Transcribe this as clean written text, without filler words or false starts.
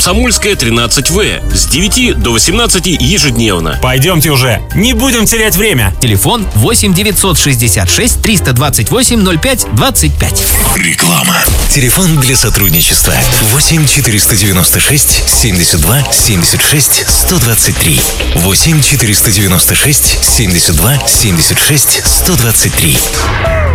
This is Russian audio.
Комсомольская, 13В. С 9 до 18 ежедневно. Пойдемте уже, не будем терять время. Телефон 8 966 328 05 25. Реклама. Телефон для сотрудничества 8 496 72 76 123. 8 496 72 76 123.